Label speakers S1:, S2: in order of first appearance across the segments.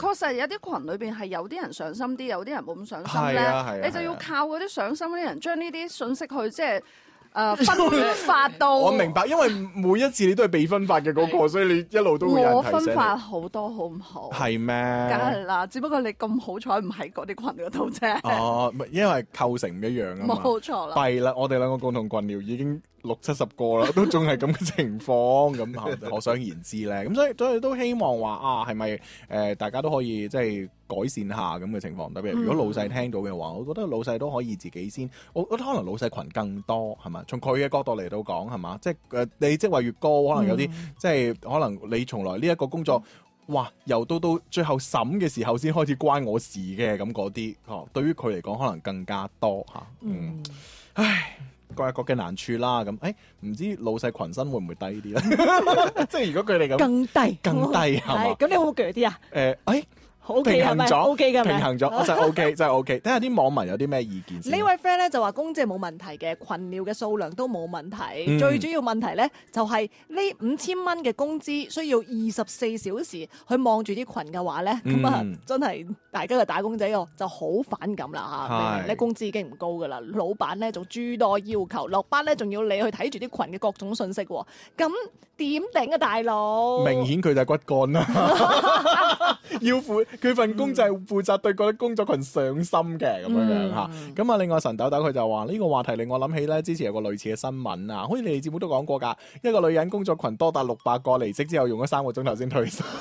S1: 確實有啲群裏邊係有啲人上心啲，有啲人冇咁上心咧，你就要靠嗰啲上心嗰啲人將呢啲信息去即係。分發到
S2: 我明白，因為每一次你都係被分發嘅嗰個，所以你一路都會有人提醒你。
S1: 我分發好多好唔好？
S2: 係咩？
S1: 梗係啦，只不過你咁好彩唔喺嗰啲群嗰度啫。
S2: 哦，因為構成唔一樣啊嘛。
S1: 冇錯啦。
S2: 弊啦，我哋兩個共同群聊已經60-70個啦，都仲係咁嘅情況，咁可想而知咧。咁所以都希望話啊，係咪大家都可以即係改善下咁嘅情況？特別如果老細聽到嘅話，我覺得老細都可以自己先。我覺得可能老細群更多係嘛？從佢嘅角度嚟到講係嘛？即係你職位越高，可能有啲即係可能你從來呢一個工作。哇！由到最後審嘅時候先開始關我事嘅咁嗰啲，對於佢嚟講可能更加多嚇。唉，各有各嘅難處啦。咁唔知老細群薪會唔會低啲咧？即係如果佢哋咁更低係嘛？
S3: 咁你會唔會鋸啲啊？
S2: 平衡咗
S3: OK 嘅，
S2: 平衡咗，真係 OK，真係 OK。睇下啲網民有啲咩意見先。
S3: 呢位 friend 咧就話公姐冇問題嘅，群聊嘅數量都冇問題。最主要問題咧就係呢5000蚊嘅工資需要24小時去望住啲群嘅話咧，咁啊真係大家嘅打工仔就好反感啦嚇。明明咧工資已經唔高噶啦，老闆咧仲諸多要求，落班咧仲要你去睇住啲群嘅各種信息喎，咁點頂啊大佬？
S2: 明顯佢就係骨幹啦，佢份工就係負責對嗰啲工作群上心嘅咁樣嚇。咁啊，另外神豆豆佢就話呢個話題令我諗起咧，之前有個類似嘅新聞啊，好似你哋節目都講過㗎，一個女人工作群多達600個，離職之後用咗3個鐘頭先退晒，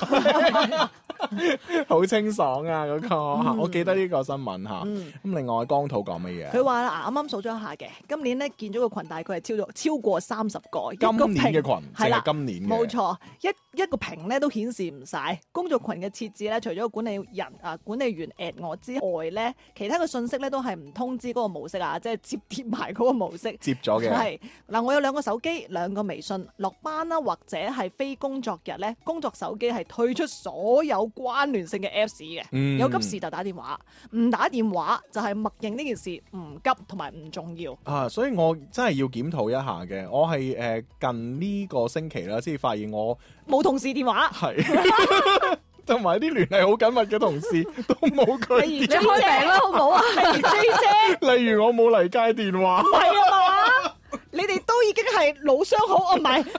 S2: 好清爽啊嗰個。我記得呢個新聞嚇。咁另外江土講乜嘢？
S3: 佢話啱啱數咗一下嘅，今年咧建咗個群大概係超過30個。
S2: 今年嘅群係啦，今年嘅
S3: 冇錯，一個屏咧都顯示唔晒。工作群嘅設置咧，除咗管理員 at 我之外咧，其他嘅信息咧都係唔通知嗰個模式啊，即係接貼埋嗰個模式。
S2: 接咗嘅。係
S3: 嗱，我有2個手機，2個微信，落班啦或者係非工作日咧，工作手機係退出所有關聯性嘅 Apps 嘅。有急事就打電話，唔打電話就係默認呢件事唔急同埋唔重要。
S2: 所以我真係要檢討一下嘅。我係近呢個星期啦，先發現我
S3: 冇同事電話。
S2: 係。同埋啲聯繫好緊密嘅同事都冇佢。
S3: 你開名啦，好唔好啊？例如 J 姐。
S2: 例如我冇嚟街電話。
S3: 唔係啊嘛？你哋都已經係老相好，唔係。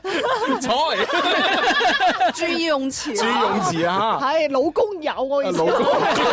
S1: 錯。注意用詞。
S2: 注意用詞啊！
S3: 係老公有我意思。
S2: 老公。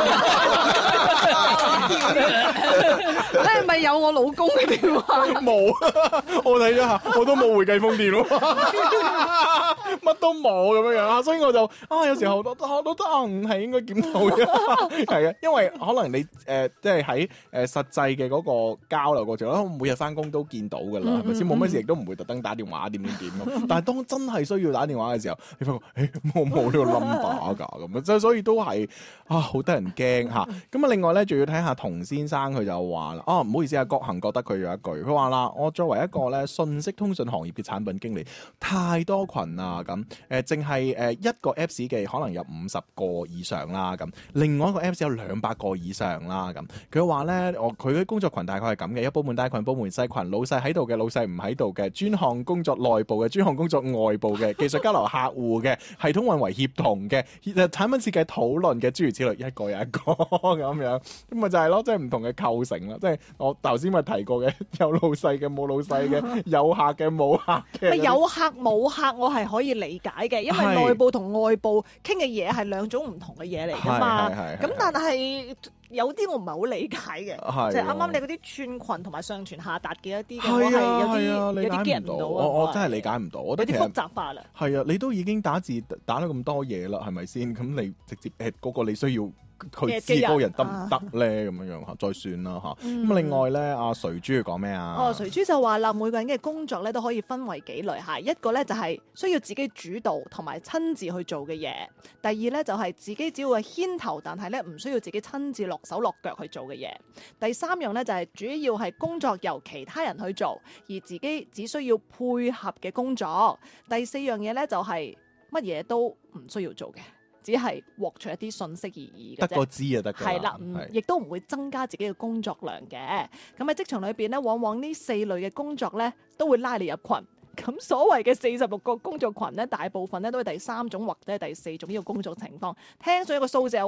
S1: 你係咪有我老公嘅電話？
S2: 冇，我睇咗下，我都冇回計封電話，乜都冇咁樣樣，所以我就有時候我都係應該檢討一下，係啊，因為可能你即係喺實際嘅嗰個交流過程咧，每日翻工都見到㗎啦，係咪先？冇乜事亦都唔會特登打電話點咁。但係當真係需要打電話嘅時候，你發覺我冇呢個 number 㗎咁，即係所以都係好得人驚嚇。咁啊，另外咧仲要睇下童先生佢就話啦，唔好意思啊，郭恒覺得佢有一句，佢話啦，我作為一個咧信息通訊行業嘅產品經理，太多群啦咁，淨係一個 Apps 嘅可能有50個以上啦咁，另外一個 Apps 有200個以上啦咁。佢話咧，佢嘅工作群大概係咁嘅，一部門大群、部門細群，老細喺度嘅、老細唔喺度嘅，專項工作內部嘅、專項工作外部嘅，技術交流客戶嘅，系統運維協同嘅，產品設計討論嘅，諸如此類，一個又一個咁樣，咁咪就係咯，即係唔同嘅構成啦，即係我頭先咪提過嘅，有老細嘅、冇老細嘅，有客嘅、冇客嘅。
S3: 有客冇客我係可以理解嘅，因為內部同外部傾嘅嘢係兩種唔同嘅嘢嚟㗎嘛。咁但係有啲我唔係好理解嘅，就係啱啱你嗰啲串群同埋上傳下達嘅一啲嘅，我係有啲 get 唔到啊！
S2: 我真係理解唔到，我覺得
S3: 有啲複雜化啦。
S2: 係啊，你都已經打字打咗咁多嘢啦，係咪先？咁你直接嗰個你需要。佢知嗰個人得唔得咧？咁樣樣再算啦嚇。咁另外咧，阿垂珠講咩啊？
S3: 垂珠就話啦，每個人嘅工作咧都可以分為幾類嚇。一個咧就係需要自己主導同埋親自去做嘅嘢。第二咧就係自己只要係牽頭，但係咧唔需要自己親自落手落腳去做嘅嘢。第三樣咧就係主要係工作由其他人去做，而自己只需要配合嘅工作。第四樣嘢咧就係乜嘢都唔需要做嘅。只係獲取一啲信息而已嘅啫，
S2: 得個知就得㗎啦。
S3: 係啦，亦都唔會增加自己嘅工作量嘅。咁喺職場裏邊咧，往往呢4類嘅工作咧都會拉你入群。咁所謂嘅46個工作群咧，大部分咧都係第3種或者係第4種呢個工作情況。聽上一個數字